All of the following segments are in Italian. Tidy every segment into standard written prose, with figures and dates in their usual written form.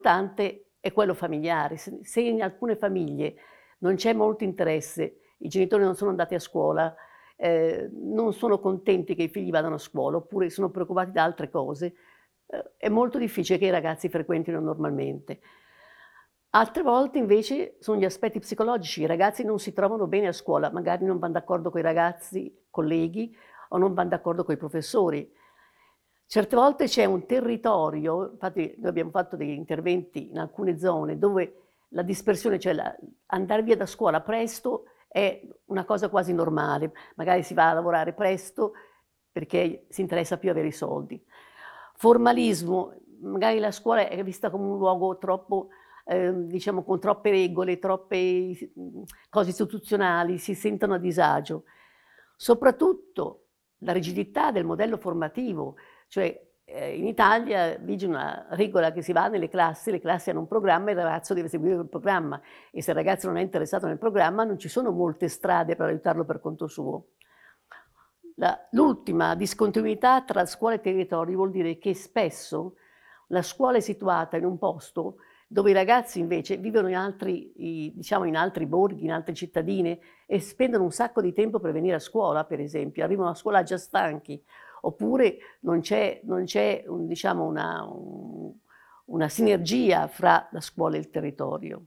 importante è quello familiare. Se in alcune famiglie non c'è molto interesse, i genitori non sono andati a scuola, non sono contenti che i figli vadano a scuola, oppure sono preoccupati da altre cose, è molto difficile che i ragazzi frequentino normalmente. Altre volte invece sono gli aspetti psicologici, i ragazzi non si trovano bene a scuola, magari non van d'accordo coi ragazzi colleghi o non van d'accordo coi professori. Certe volte c'è un territorio, infatti noi abbiamo fatto degli interventi in alcune zone dove la dispersione, cioè andare via da scuola presto è una cosa quasi normale, magari si va a lavorare presto perché si interessa più avere i soldi. Formalismo, magari la scuola è vista come un luogo troppo, diciamo, con troppe regole, troppe cose istituzionali, si sentono a disagio. Soprattutto la rigidità del modello formativo, cioè in Italia vige una regola che si va nelle classi, le classi hanno un programma e il ragazzo deve seguire quel programma e se il ragazzo non è interessato nel programma non ci sono molte strade per aiutarlo per conto suo. L'ultima discontinuità tra scuola e territori vuol dire che spesso la scuola è situata in un posto dove i ragazzi invece vivono in altri, diciamo in altri borghi, in altre cittadine e spendono un sacco di tempo per venire a scuola, per esempio, arrivano a scuola già stanchi, oppure non c'è diciamo una sinergia fra la scuola e il territorio.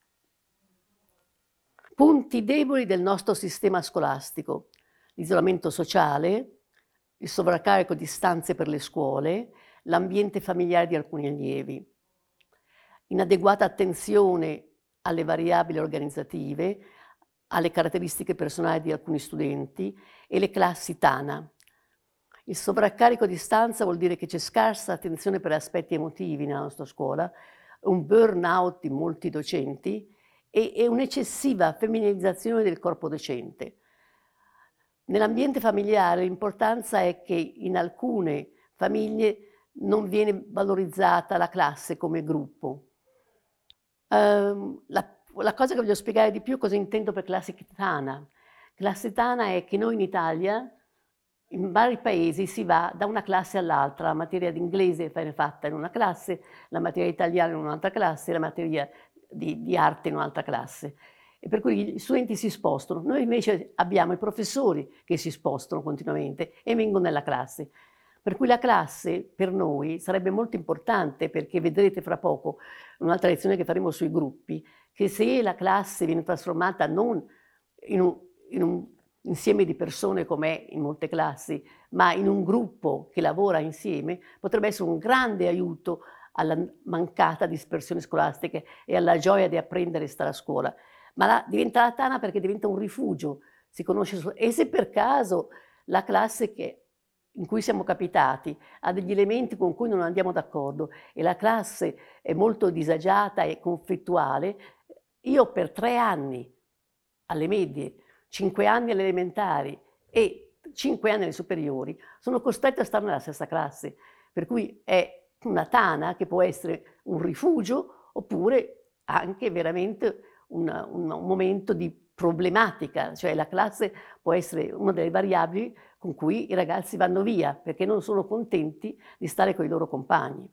Punti deboli del nostro sistema scolastico: l'isolamento sociale, il sovraccarico di stanze per le scuole, l'ambiente familiare di alcuni allievi, inadeguata attenzione alle variabili organizzative, alle caratteristiche personali di alcuni studenti e le classi tana. Il sovraccarico di stanza vuol dire che c'è scarsa attenzione per aspetti emotivi nella nostra scuola, un burnout di molti docenti e un'eccessiva femminilizzazione del corpo docente. Nell'ambiente familiare l'importanza è che in alcune famiglie non viene valorizzata la classe come gruppo. La cosa che voglio spiegare di più cosa intendo per classe tana. Classe tana è che noi in Italia, in vari paesi, si va da una classe all'altra. La materia di inglese viene fatta in una classe, la materia italiana in un'altra classe, la materia di arte in un'altra classe. E per cui gli studenti si spostano. Noi invece abbiamo i professori che si spostano continuamente e vengono nella classe. Per cui la classe per noi sarebbe molto importante, perché vedrete fra poco un'altra lezione che faremo sui gruppi, che se la classe viene trasformata non in un insieme di persone com'è in molte classi, ma in un gruppo che lavora insieme, potrebbe essere un grande aiuto alla mancata dispersione scolastica e alla gioia di apprendere e stare a scuola. Ma diventa la tana perché diventa un rifugio, si conosce e se per caso la classe in cui siamo capitati ha degli elementi con cui non andiamo d'accordo e la classe è molto disagiata e conflittuale, io per 3 anni alle medie, 5 anni alle elementari e 5 anni alle superiori sono costretta a stare nella stessa classe, per cui è una tana che può essere un rifugio oppure anche veramente un momento di problematica, cioè la classe può essere una delle variabili con cui i ragazzi vanno via perché non sono contenti di stare con i loro compagni.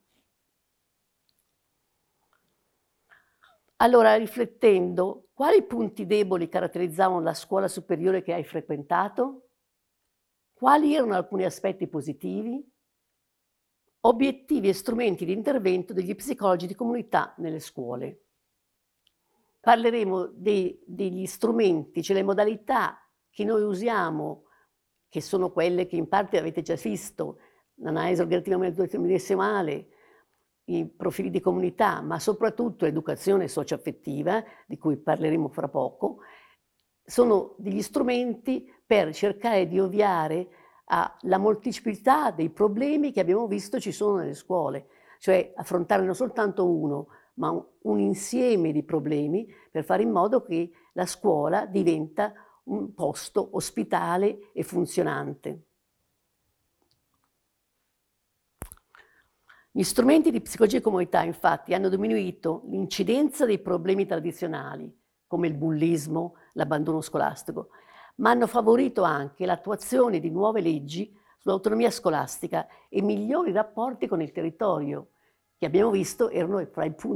Allora, riflettendo, quali punti deboli caratterizzavano la scuola superiore che hai frequentato? Quali erano alcuni aspetti positivi? Obiettivi e strumenti di intervento degli psicologi di comunità nelle scuole. Parleremo degli strumenti, cioè le modalità che noi usiamo, che sono quelle che in parte avete già visto, l'analisi organizzativa medesimale, i profili di comunità, ma soprattutto l'educazione socio-affettiva, di cui parleremo fra poco, sono degli strumenti per cercare di ovviare alla molteplicità dei problemi che abbiamo visto ci sono nelle scuole, cioè affrontare non soltanto uno, ma un insieme di problemi per fare in modo che la scuola diventa un posto ospitale e funzionante. Gli strumenti di psicologia di comunità, infatti, hanno diminuito l'incidenza dei problemi tradizionali, come il bullismo, l'abbandono scolastico, ma hanno favorito anche l'attuazione di nuove leggi sull'autonomia scolastica e migliori rapporti con il territorio, che abbiamo visto erano fra i punti